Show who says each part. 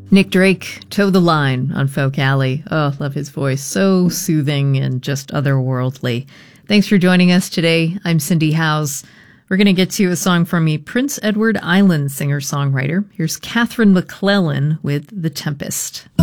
Speaker 1: Nick Drake, Toe the Line on Folk Alley. Oh, love his voice. So soothing and just otherworldly. Thanks for joining us today. I'm Cindy Howes. We're going to get to a song from a Prince Edward Island singer-songwriter. Here's Catherine McClellan with The Tempest.